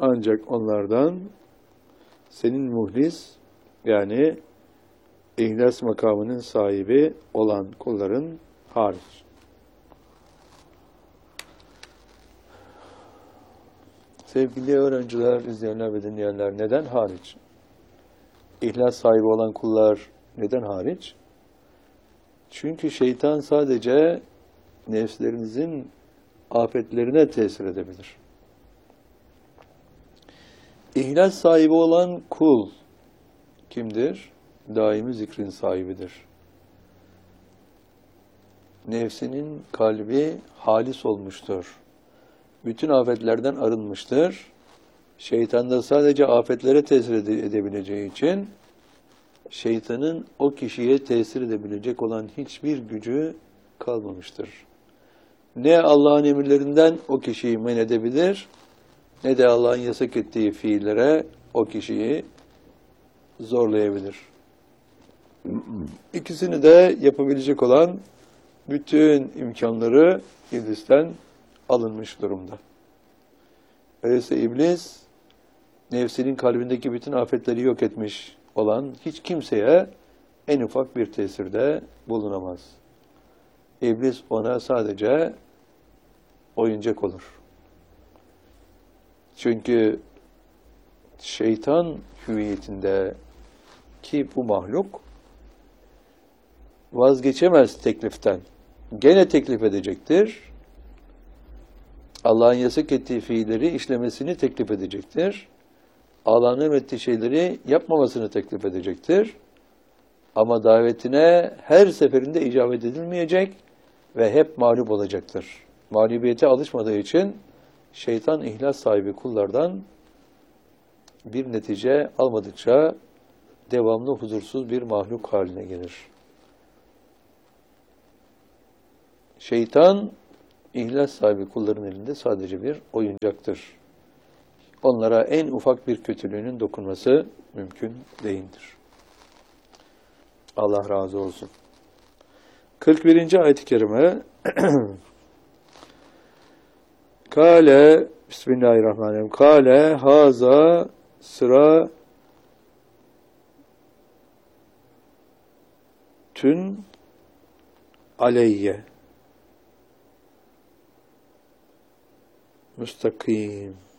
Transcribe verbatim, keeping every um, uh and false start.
Ancak onlardan senin muhlis, yani ihlas makamının sahibi olan kulların hariç. Sevgili öğrenciler, izleyenler ve dinleyenler, neden hariç? İhlas sahibi olan kullar neden hariç? Çünkü şeytan sadece nefslerinizin afetlerine tesir edebilir. İhlas sahibi olan kul kimdir? Daimi zikrin sahibidir. Nefsinin kalbi halis olmuştur. Bütün afetlerden arınmıştır. Şeytan da sadece afetlere tesir edebileceği için şeytanın o kişiye tesir edebilecek olan hiçbir gücü kalmamıştır. Ne Allah'ın emirlerinden o kişiyi men edebilir, ne de Allah'ın yasak ettiği fiillere o kişiyi zorlayabilir. İkisini de yapabilecek olan bütün imkanları iblisten alınmış durumda. Öyleyse iblis, nefsinin kalbindeki bütün afetleri yok etmiş olan hiç kimseye en ufak bir tesirde bulunamaz. İblis ona sadece oyuncak olur. Çünkü şeytan hüviyetinde ki bu mahluk vazgeçemez tekliften. Gene teklif edecektir. Allah'ın yasak ettiği fiilleri işlemesini teklif edecektir. Allah'ın emrettiği şeyleri yapmamasını teklif edecektir. Ama davetine her seferinde icabet edilmeyecek ve hep mağlup olacaktır. Mağlubiyete alışmadığı için şeytan ihlas sahibi kullardan bir netice almadıkça devamlı huzursuz bir mahluk haline gelir. Şeytan ihlas sahibi kulların elinde sadece bir oyuncaktır. Onlara en ufak bir kötülüğünün dokunması mümkün değildir. Allah razı olsun. kırk birinci ayet-i kerime Kale Bismillahirrahmanirrahim. Kale haza sıra tün aleyye müstakim.